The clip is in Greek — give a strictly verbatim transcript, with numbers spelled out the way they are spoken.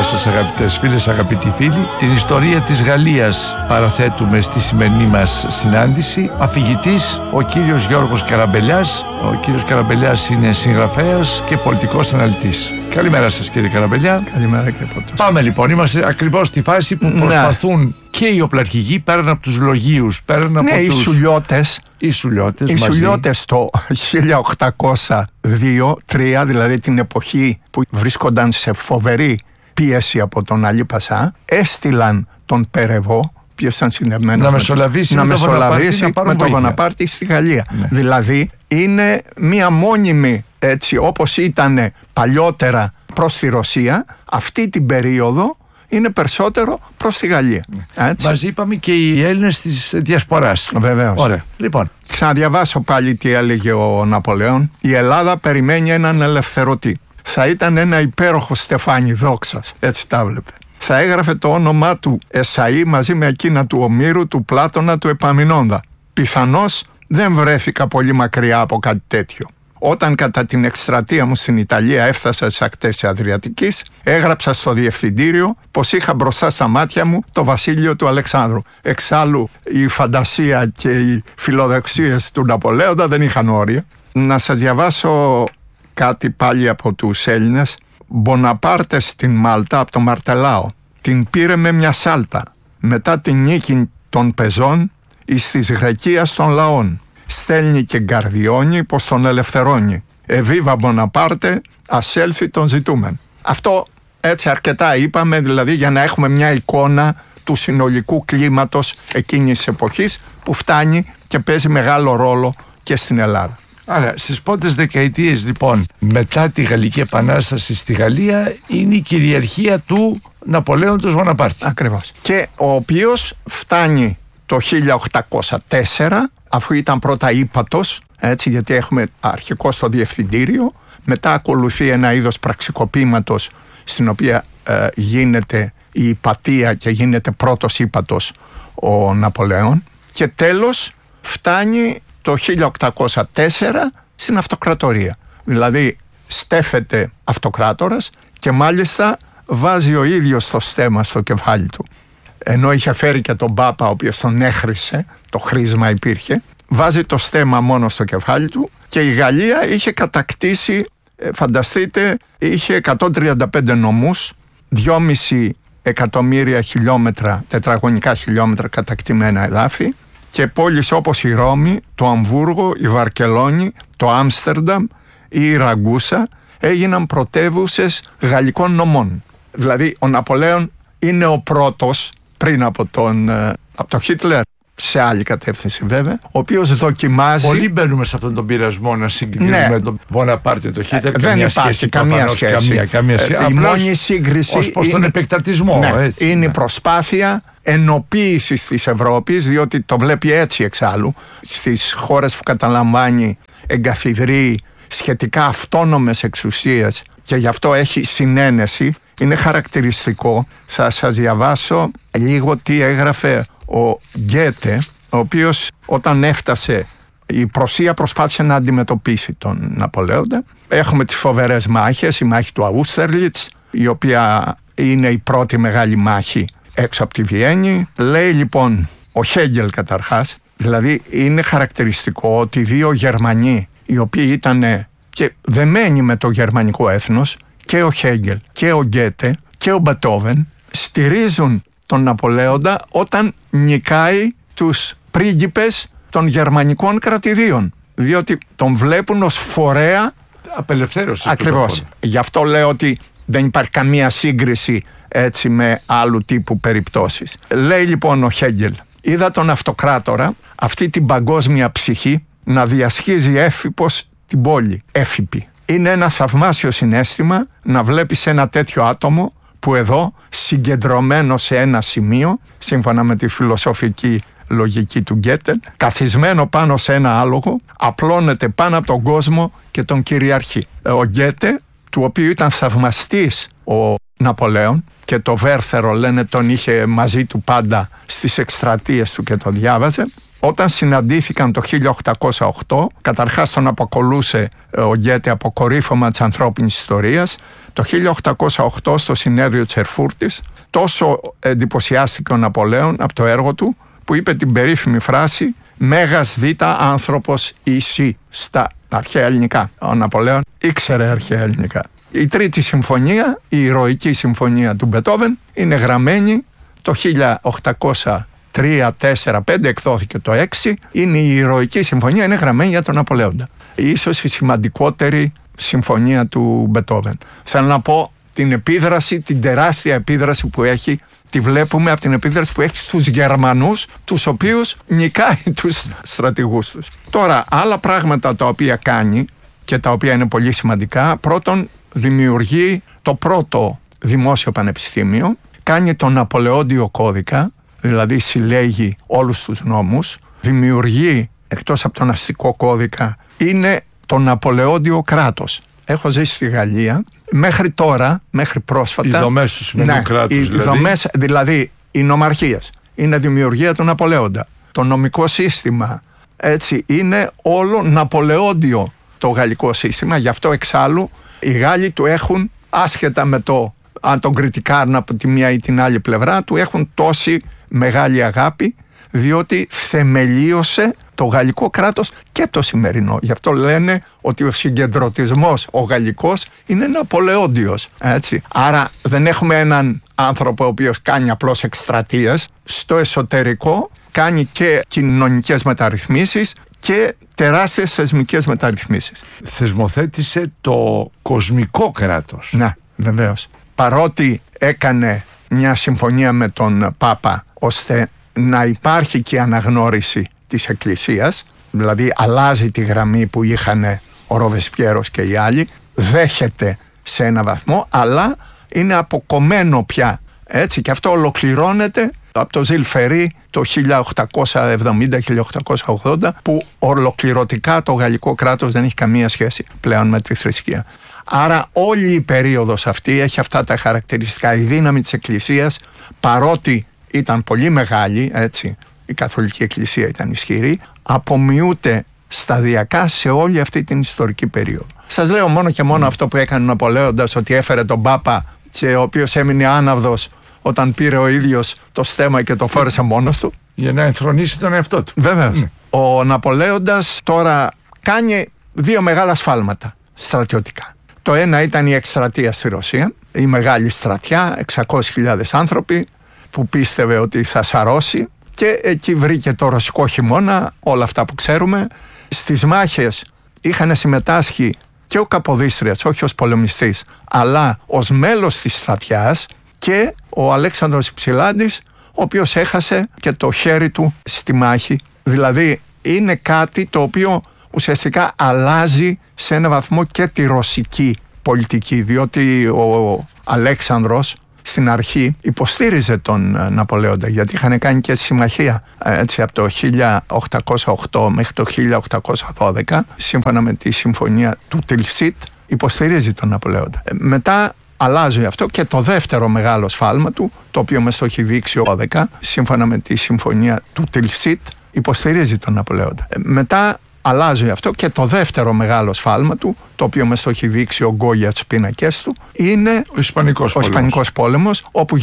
σας αγαπητές φίλες, αγαπητοί φίλοι. Την ιστορία της Γαλλίας παραθέτουμε στη σημερινή μας συνάντηση. Αφηγητής ο κύριος Γιώργος Καραμπελιάς. Ο κύριος Καραμπελιάς είναι συγγραφέας και πολιτικός αναλυτής. Καλημέρα σας κύριε Καραμπελιά. Καλημέρα και από τους. Πάμε λοιπόν, είμαστε ακριβώς στη φάση που ναι. προσπαθούν και οι οπλαρχηγοί πέραν από τους λογίους, πέραν ναι, από οι τους... Σουλιώτες. Οι Σουλιώτες, οι Σουλιώτες το χίλια οκτακόσια δύο τρία, δηλαδή την εποχή που βρίσκονταν σε φοβερή πίεση από τον Αλή Πασά, έστειλαν τον Περεβό, ποιος ήταν συνδεμένος να μεσολαβήσει με, με, το μεσολαβήσει με τον Βοναπάρτη στη Γαλλία. Ναι. Δηλαδή είναι μία μόνιμη, έτσι όπως ήταν παλιότερα προς τη Ρωσία, αυτή την περίοδο είναι περισσότερο προς τη Γαλλία. Ναι. Μας είπαμε και οι Έλληνες της διασποράς. Βεβαίως. Ωραία. Λοιπόν. Ξαναδιαβάσω πάλι τι έλεγε ο Ναπολέον. Η Ελλάδα περιμένει έναν ελευθερωτή. Θα ήταν ένα υπέροχο στεφάνι δόξας. Έτσι τα βλέπε. Θα έγραφε το όνομά του Εσαΐ μαζί με εκείνα του Ομήρου, του Πλάτωνα, του Επαμεινόντα. Πιθανώς δεν βρέθηκα πολύ μακριά από κάτι τέτοιο. Όταν κατά την εκστρατεία μου στην Ιταλία έφτασα στις ακτές της Αδριατικής, έγραψα στο διευθυντήριο πως είχα μπροστά στα μάτια μου το βασίλειο του Αλεξάνδρου. Εξάλλου η φαντασία και οι φιλοδοξίες του Ναπολέοντα δεν είχαν όρια. Να σας διαβάσω κάτι πάλι από τους Έλληνες. Μποναπάρτε στην Μάλτα από το Μαρτελάο. Την πήρε με μια σάλτα. Μετά την νίκη των πεζών εις της Γρεκίας των λαών. Στέλνει και γκαρδιώνει πως τον ελευθερώνει. Εβίβα Μποναπάρτε, ας έλθει τον ζητούμεν. Αυτό έτσι αρκετά είπαμε, δηλαδή για να έχουμε μια εικόνα του συνολικού κλίματος εκείνης της εποχής που φτάνει και παίζει μεγάλο ρόλο και στην Ελλάδα. Άρα στις πρώτες δεκαετίες λοιπόν μετά τη Γαλλική Επανάσταση στη Γαλλία είναι η κυριαρχία του Ναπολέοντος Βοναπάρτη. Ακριβώς. Και ο οποίος φτάνει το χίλια οκτακόσια τέσσερα, αφού ήταν πρώτα ύπατος, έτσι, γιατί έχουμε αρχικό στο διευθυντήριο, μετά ακολουθεί ένα είδος πραξικοπήματος στην οποία ε, γίνεται η υπατεία και γίνεται πρώτος ύπατος ο Ναπολέον, και τέλος φτάνει το χίλια οκτακόσια τέσσερα στην αυτοκρατορία. Δηλαδή στέφεται αυτοκράτορας και μάλιστα βάζει ο ίδιος το στέμμα στο κεφάλι του. Ενώ είχε φέρει και τον Πάπα ο οποίος τον έχρισε, το χρήσμα υπήρχε, βάζει το στέμμα μόνο στο κεφάλι του και η Γαλλία είχε κατακτήσει, φανταστείτε, είχε εκατόν τριάντα πέντε νομούς, δυόμισι εκατομμύρια χιλιόμετρα, τετραγωνικά χιλιόμετρα κατακτημένα εδάφη, και πόλεις όπως η Ρώμη, το Αμβούργο, η Βαρκελόνη, το Άμστερνταμ ή η Ραγκούσα έγιναν πρωτεύουσες γαλλικών νομών. Δηλαδή ο Ναπολέον είναι ο πρώτος πριν από τον, από τον Χίτλερ, σε άλλη κατεύθυνση βέβαια, ο οποίος δοκιμάζει. Πολλοί μπαίνουμε σε αυτόν τον πειρασμό να συγκρίνουμε ναι. τον Βοναπάρτη, τον Χίτλερ. Ε, δεν υπάρχει σχέση, καμία σχέση. Καμία, καμία σχέση. Ε, η μόνη σύγκριση ως προς είναι, τον επεκτατισμό. Ναι, έτσι, είναι ναι. η προσπάθεια ενοποίησης της Ευρώπης, διότι το βλέπει έτσι εξάλλου. Στις χώρες που καταλαμβάνει εγκαθιδρεί σχετικά αυτόνομες εξουσίες και γι' αυτό έχει συνένεση. Είναι χαρακτηριστικό. Θα σας διαβάσω λίγο τι έγραφε ο Γκέτε, ο οποίος όταν έφτασε, η Πρωσία προσπάθησε να αντιμετωπίσει τον Ναπολέοντα. Έχουμε τις φοβερές μάχες, η μάχη του Αούστερλιτς, η οποία είναι η πρώτη μεγάλη μάχη έξω από τη Βιέννη. Λέει λοιπόν ο Χέγγελ καταρχάς, δηλαδή είναι χαρακτηριστικό ότι δύο Γερμανοί, οι οποίοι ήταν και δεμένοι με το γερμανικό έθνος, και ο Χέγγελ και ο Γκέτε και ο Μπετόβεν, στηρίζουν τον Ναπολέοντα όταν νικάει τους πρίγκιπες των γερμανικών κρατηδίων, διότι τον βλέπουν ως φορέα απελευθέρωση. Ακριβώς. Γι' αυτό λέω ότι δεν υπάρχει καμία σύγκριση έτσι με άλλου τύπου περιπτώσεις. Λέει λοιπόν ο Χέγγελ, είδα τον αυτοκράτορα, αυτή την παγκόσμια ψυχή, να διασχίζει έφυπος την πόλη, έφυπη. Είναι ένα θαυμάσιο συναίσθημα να βλέπεις ένα τέτοιο άτομο που εδώ, συγκεντρωμένο σε ένα σημείο, σύμφωνα με τη φιλοσοφική λογική του Γκέτε, καθισμένο πάνω σε ένα άλογο, απλώνεται πάνω από τον κόσμο και τον κυριαρχεί. Ο Γκέτε, του οποίου ήταν θαυμαστής ο Ναπολέον και το Βέρθερο λένε τον είχε μαζί του πάντα στις εκστρατείες του και τον διάβαζε, Όταν συναντήθηκαν το χίλια οκτακόσια οκτώ, καταρχάς τον αποκολούσε ο Γκέτε από κορύφωμα της ανθρώπινης ιστορίας. Το χίλια οκτακόσια οκτώ στο συνέδριο της Ερφούρτης τόσο εντυπωσιάστηκε ο Ναπολέον από το έργο του που είπε την περίφημη φράση «Μέγας βήτα άνθρωπος εσύ» στα αρχαία ελληνικά. Ο Ναπολέον ήξερε αρχαία ελληνικά. Η τρίτη συμφωνία, η ηρωική συμφωνία του Μπετόβεν, είναι γραμμένη το χίλια οκτακόσια τρία, τέσσερα, πέντε, εκδόθηκε το έξι. Είναι η ηρωική συμφωνία, είναι γραμμένη για τον Ναπολέοντα. Ίσως η σημαντικότερη συμφωνία του Μπετόβεν. Θέλω να πω την επίδραση, την τεράστια επίδραση που έχει, τη βλέπουμε από την επίδραση που έχει στους Γερμανούς, τους οποίους νικάει τους στρατηγούς τους. Τώρα, άλλα πράγματα τα οποία κάνει και τα οποία είναι πολύ σημαντικά. Πρώτον, δημιουργεί το πρώτο δημόσιο πανεπιστήμιο, κάνει τον Ναπολεόντιο κώδικα, δηλαδή συλλέγει όλους τους νόμους, δημιουργεί, εκτός από τον αστικό κώδικα, είναι το Ναπολεόντιο κράτος. Έχω ζήσει στη Γαλλία, μέχρι τώρα, μέχρι πρόσφατα... Οι δομές του σημερινού ναι, κράτους οι δηλαδή. Δομές, δηλαδή οι νομαρχίες, είναι δημιουργία του Ναπολεόντα. Το νομικό σύστημα, έτσι, είναι όλο Ναπολεόντιο το γαλλικό σύστημα, γι' αυτό εξάλλου οι Γάλλοι του έχουν, άσχετα με το αν τον κριτικάρουν από τη μία ή την άλλη πλευρά, του έχουν τόση μεγάλη αγάπη, διότι θεμελίωσε το γαλλικό κράτος και το σημερινό. Γι' αυτό λένε ότι ο συγκεντρωτισμός, ο γαλλικός, είναι Ναπολεόντιος. Έτσι. Άρα δεν έχουμε έναν άνθρωπο ο οποίος κάνει απλώς εκστρατείες. Στο εσωτερικό κάνει και κοινωνικές μεταρρυθμίσεις και τεράστιες θεσμικές μεταρρυθμίσεις. Θεσμοθέτησε το κοσμικό κράτος. Ναι, βεβαίως. Παρότι έκανε μια συμφωνία με τον Πάπα ώστε να υπάρχει και αναγνώριση της Εκκλησίας, δηλαδή αλλάζει τη γραμμή που είχαν ο Ροβεσπιέρος και οι άλλοι, δέχεται σε ένα βαθμό, αλλά είναι αποκομμένο πια. Έτσι, και αυτό ολοκληρώνεται από το Ζιλ Φερί το χίλια οκτακόσια εβδομήντα χίλια οκτακόσια ογδόντα, που ολοκληρωτικά το γαλλικό κράτος δεν έχει καμία σχέση πλέον με τη θρησκεία. Άρα όλη η περίοδος αυτή έχει αυτά τα χαρακτηριστικά. Η δύναμη της Εκκλησίας, παρότι ήταν πολύ μεγάλη, έτσι, η Καθολική Εκκλησία ήταν ισχυρή, απομειούται σταδιακά σε όλη αυτή την ιστορική περίοδο. Σας λέω μόνο και μόνο mm. αυτό που έκανε ο Ναπολέοντας, ότι έφερε τον Πάπα και ο οποίος έμεινε άναυδος όταν πήρε ο ίδιος το στέμμα και το φόρεσε μόνος του. Για να ενθρονήσει τον εαυτό του. Βέβαιως. Mm. Ο Ναπολέοντας τώρα κάνει δύο μεγάλα σφάλματα στρατιωτικά. Το ένα ήταν η εκστρατεία στη Ρωσία, η μεγάλη στρατιά, εξακόσιες χιλιάδες άνθρωποι που πίστευε ότι θα σαρώσει, και εκεί βρήκε το ρωσικό χειμώνα, όλα αυτά που ξέρουμε. Στις μάχες είχαν συμμετάσχει και ο Καποδίστριας, όχι ως πολεμιστής, αλλά ως μέλος της στρατιάς, και ο Αλέξανδρος Υψηλάντης, ο οποίος έχασε και το χέρι του στη μάχη. Δηλαδή είναι κάτι το οποίο ουσιαστικά αλλάζει σε ένα βαθμό και τη ρωσική πολιτική, διότι ο Αλέξανδρος στην αρχή υποστήριζε τον Ναπολέοντα, γιατί είχαν κάνει και συμμαχία, έτσι, από το χίλια οκτακόσια οκτώ μέχρι το χίλια οκτακόσια δώδεκα, σύμφωνα με τη συμφωνία του Τιλσίτ, υποστηρίζει τον Ναπολέοντα. Μετά αλλάζει αυτό, και το δεύτερο μεγάλο σφάλμα του, το οποίο μας το έχει δείξει ο δώδεκα, σύμφωνα με τη συμφωνία του Τιλσίτ, υποστηρίζει τον Ναπολέοντα. Μετά αλλάζει αυτό, και το δεύτερο μεγάλο σφάλμα του, το οποίο μας το έχει δείξει ο Γκόγια στους πίνακες του, είναι ο Ισπανικός ο Ισπανικός πόλεμος, όπου